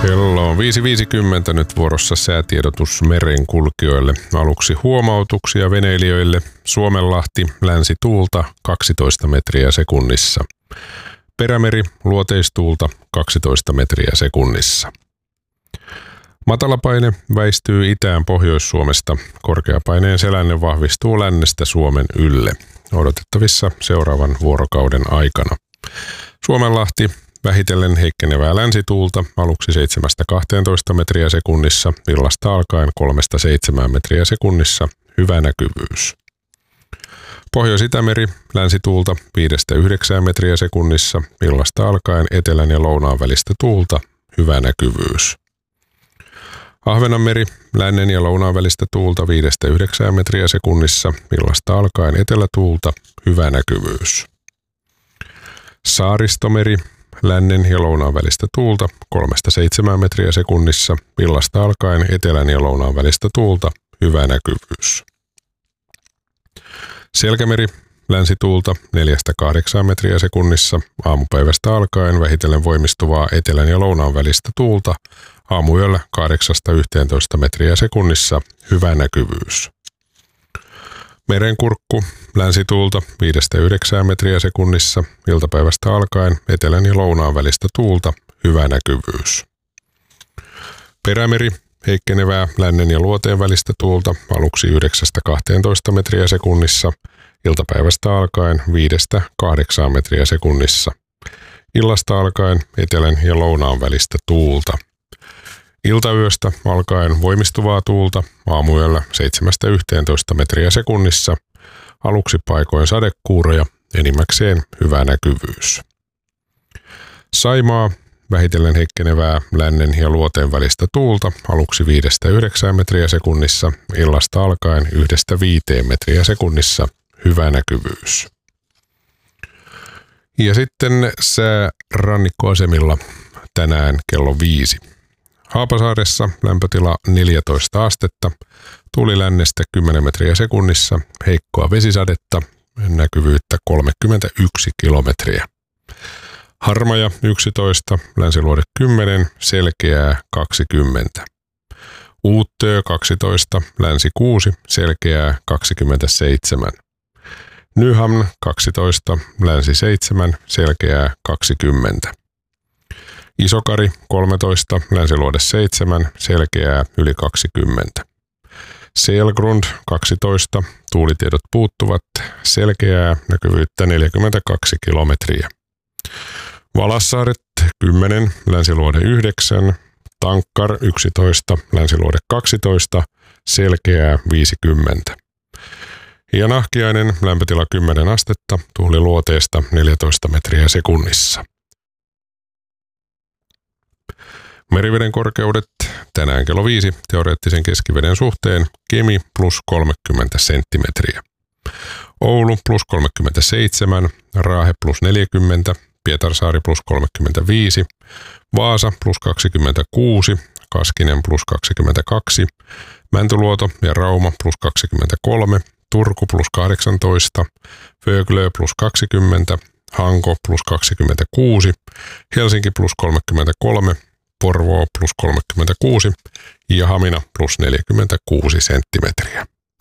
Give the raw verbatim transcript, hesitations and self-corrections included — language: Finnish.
Kello on viisi viisikymmentä nyt vuorossa säätiedotus merenkulkijoille. Aluksi huomautuksia veneilijöille. Suomenlahti, länsituulta kaksitoista metriä sekunnissa. Perämeri, luoteistuulta kaksitoista metriä sekunnissa. Matalapaine väistyy itään Pohjois-Suomesta. Korkeapaineen selänne vahvistuu lännestä Suomen ylle. Odotettavissa seuraavan vuorokauden aikana. Suomenlahti, vähitellen heikkenevää länsituulta, aluksi seitsemästä kahteentoista metriä sekunnissa, illasta alkaen kolmesta seitsemään metriä sekunnissa, hyvä näkyvyys. Pohjois-Itämeri, länsituulta viidestä yhdeksään metriä sekunnissa, illasta alkaen etelän ja lounaan välistä tuulta, hyvä näkyvyys. Ahvenanmeri, lännen ja lounaan välistä tuulta viidestä yhdeksään metriä sekunnissa, illasta alkaen etelätuulta, hyvä näkyvyys. Saaristomeri, lännen ja lounaan välistä tuulta kolmesta seitsemään metriä sekunnissa, illasta alkaen etelän ja lounaan välistä tuulta, hyvä näkyvyys. Selkämeri, länsituulta neljästä kahdeksaan metriä sekunnissa, aamupäivästä alkaen vähitellen voimistuvaa etelän ja lounaan välistä tuulta, aamuyöllä kahdeksasta yhteentoista metriä sekunnissa, hyvä näkyvyys. Merenkurkku, länsituulta viidestä yhdeksään metriä sekunnissa, iltapäivästä alkaen etelän ja lounaan välistä tuulta, hyvä näkyvyys. Perämeri, heikkenevää lännen ja luoteen välistä tuulta, aluksi yhdeksästä kahteentoista metriä sekunnissa, iltapäivästä alkaen viidestä kahdeksaan metriä sekunnissa. Illasta alkaen etelän ja lounaan välistä tuulta. Iltayöstä alkaen voimistuvaa tuulta, aamuyöllä seitsemästä yhteentoista metriä sekunnissa, aluksi paikoin sadekuuroja, enimmäkseen hyvä näkyvyys. Saimaa, vähitellen heikkenevää lännen ja luoteen välistä tuulta, aluksi viidestä yhdeksään metriä sekunnissa, illasta alkaen yhdestä viiteen metriä sekunnissa, hyvä näkyvyys. Ja sitten sää rannikkoasemilla tänään kello viisi. Haapasaaressa lämpötila neljätoista astetta, tuuli lännestä kymmenen metriä sekunnissa, heikkoa vesisadetta, näkyvyyttä kolmekymmentäyksi kilometriä. Harmaja yksitoista, länsiluode kymmenen, selkeää kaksikymmentä. Uuttöö kaksitoista, länsi kuusi, selkeää kaksikymmentäseitsemän. Nyhamn kaksitoista, länsi seitsemän, selkeää kaksikymmentä. Isokari kolmetoista, länsiluode seitsemän, selkeää yli kaksikymmentä. Selgrund kaksitoista, tuulitiedot puuttuvat, selkeää näkyvyyttä neljäkymmentäkaksi kilometriä. Valassaaret kymmenen, länsiluode yhdeksän, Tankkar yksitoista, länsiluode kaksitoista, selkeää viisikymmentä. Ja Nahkiainen lämpötila kymmenen astetta, tuuli luoteesta neljätoista metriä sekunnissa. Meriveden korkeudet tänään kello viisi teoreettisen keskiveden suhteen Kemi plus kolmekymmentä senttimetriä. Oulu plus kolmekymmentäseitsemän, Raahe plus neljäkymmentä, Pietarsaari plus kolmekymmentäviisi, Vaasa plus kaksikymmentäkuusi, Kaskinen plus kaksikymmentäkaksi, Mäntyluoto ja Rauma plus kaksikymmentäkolme, Turku plus kahdeksantoista, Vöglö plus kaksikymmentä, Hanko plus kaksikymmentäkuusi, Helsinki plus kolmekymmentäkolme, Porvoo plus kolmekymmentäkuusi ja Hamina plus neljäkymmentäkuusi senttimetriä.